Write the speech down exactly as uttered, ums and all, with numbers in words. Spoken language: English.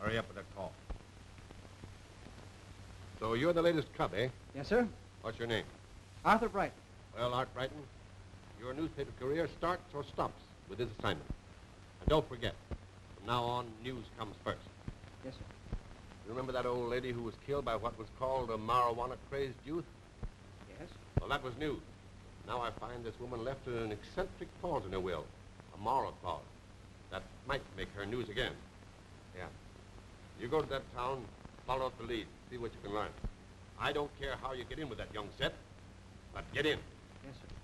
hurry up with that call. So you're the latest cub, eh? Yes, sir. What's your name? Arthur Brighton. Well, Art Brighton, your newspaper career starts or stops with this assignment. And don't forget, from now on, news comes first. Yes, sir. You remember that old lady who was killed by what was called a marijuana-crazed youth? Yes. Well, that was news. Now I find this woman left an eccentric clause in her will, a moral clause. That might make her news again. Yeah. You go to that town, follow up the lead, see what you can learn. I don't care how you get in with that young set, but get in. Yes, sir.